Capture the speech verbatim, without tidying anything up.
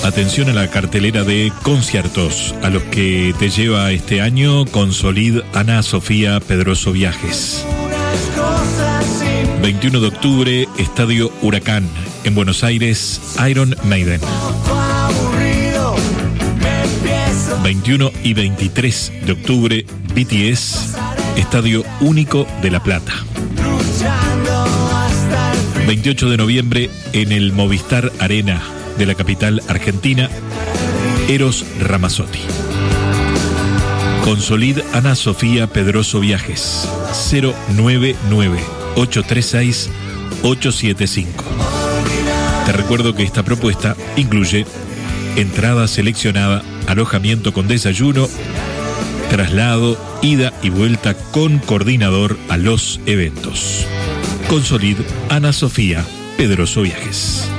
Atención a la cartelera de conciertos a los que te lleva este año Consolid Ana Sofía Pedroso Viajes. veintiuno de octubre, Estadio Huracán. En Buenos Aires, Iron Maiden. veintiuno y veintitrés de octubre, B T S, Estadio Único de La Plata. veintiocho de noviembre, en el Movistar Arena de la capital argentina, Eros Ramazzotti. Consolid Ana Sofía Pedroso Viajes, cero nueve nueve, ocho tres seis, ocho siete cinco. Te recuerdo que esta propuesta incluye entrada seleccionada, alojamiento con desayuno, traslado, ida y vuelta con coordinador a los eventos. Consolid Ana Sofía Pedroso Viajes.